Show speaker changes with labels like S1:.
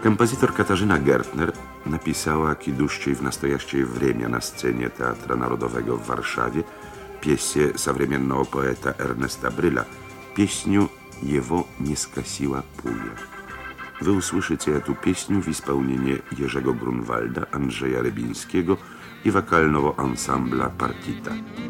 S1: Композитор Katarzyna Gertner napisała kiedyś w nastojaщее время na scenie Teatra Narodowego w Warszawie pieśń современного poeta Ernesta Bryla, pieśniu Jego nie skasiła puja. Wy usłyszycie tę pieśń w исполнении Jerzego Grunwalda, Andrzeja Rybińskiego i wokalnego ansambla Partita.